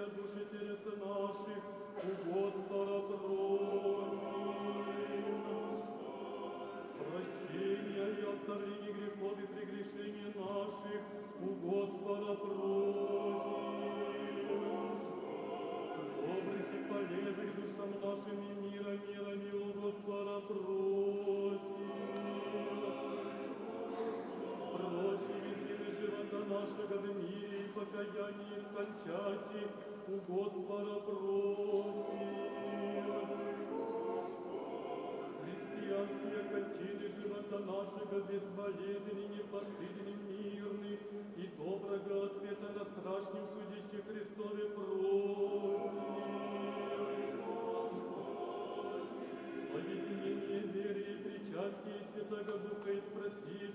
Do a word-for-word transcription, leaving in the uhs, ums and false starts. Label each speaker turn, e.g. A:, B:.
A: души телес наших, у Господа просим. Прощения и оставление грехов и прегрешений наших, у Господа просим. Добрых и полезных душам нашим и мира милами, у Господа просим. Прочие ветвины живота нашего в мире и покаянии скончати, у Господа просим. Христианские кончины живота нашего безболезненный, непостыдный, мирный и доброго ответа на страшном судище Христове просим. Соединение веры и причастие Святого Духа и спроси